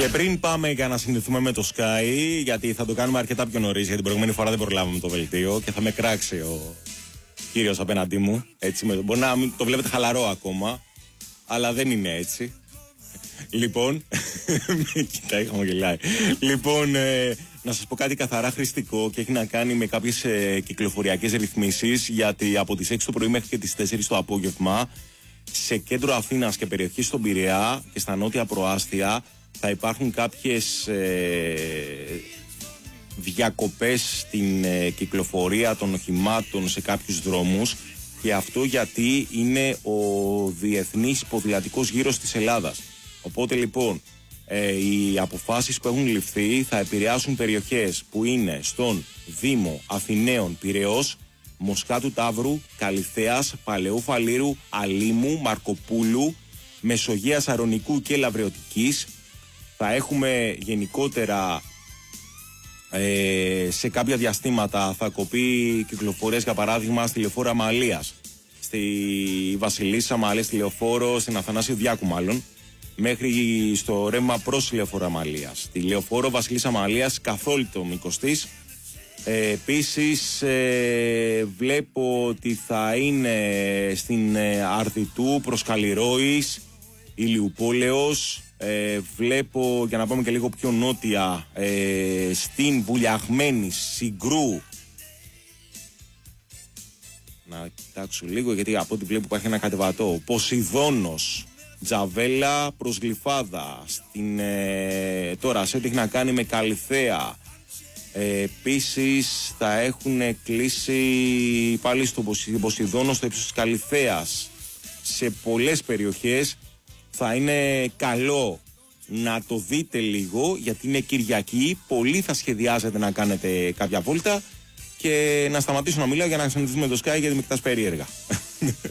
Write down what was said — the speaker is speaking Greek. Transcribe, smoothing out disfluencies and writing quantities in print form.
Και πριν πάμε για να συνδεθούμε με το Sky, γιατί θα το κάνουμε αρκετά πιο νωρίς, γιατί την προηγούμενη φορά δεν προλάβαμε το δελτίο και θα με κράξει ο κύριος απέναντί μου. Έτσι, μπορεί να μην το βλέπετε χαλαρό ακόμα, αλλά δεν είναι έτσι. Λοιπόν, με κοιτάει, χαμογελάει. Λοιπόν, να σας πω κάτι καθαρά χρηστικό και έχει να κάνει με κάποιες κυκλοφοριακές ρυθμίσεις, γιατί από τις 6 το πρωί μέχρι και τις 4 το απόγευμα σε κέντρο Αθήνας και περιοχή στον Πειραιά και στα νότια προάστια θα υπάρχουν κάποιες διακοπές στην κυκλοφορία των οχημάτων σε κάποιους δρόμους, και αυτό γιατί είναι ο Διεθνής Ποδηλατικός Γύρος της Ελλάδας. Οπότε λοιπόν οι αποφάσεις που έχουν ληφθεί θα επηρεάσουν περιοχές που είναι στον Δήμο Αθηναίων, Πειραιώς, Μοσχάτου Ταύρου, Καλιθέας, Παλαιού Φαλήρου, Αλήμου, Μαρκοπούλου, Μεσογείας Αρωνικού και Λαβρεωτικής. Θα έχουμε γενικότερα σε κάποια διαστήματα θα κοπεί κυκλοφορίες, για παράδειγμα στη λεωφόρο Μαλίας, στη Βασιλίσσα Μαλίας, στη λεωφόρο, στην Αθανάσιο Διάκου μάλλον, μέχρι στο ρεύμα προς τη λεωφόρο Μαλίας, στη λεωφόρο Βασιλίσσα Μαλίας καθόλου το μήκος της. Επίσης βλέπω ότι θα είναι στην Αρδιτού προς Καλλιρόης, Ηλιουπόλεως. Βλέπω, για να πάμε και λίγο πιο νότια, στην Βουλιαγμένη, Συγκρού. Να κοιτάξω λίγο, γιατί από ό,τι βλέπω υπάρχει ένα κατεβατό. Ποσειδώνος, Τζαβέλα προς Γλυφάδα. Τώρα σε ό,τι έχει να κάνει με Καλιθέα. Επίσης θα έχουν κλείσει πάλι στο Ποσειδώνο, στο ύψος της Καλιθέας. Σε πολλές περιοχές θα είναι καλό να το δείτε λίγο, γιατί είναι Κυριακή, πολλοί θα σχεδιάζετε να κάνετε κάποια βόλτα, και να σταματήσω να μιλάω για να συνεχίσουμε το Sky, γιατί με κοιτάς περίεργα.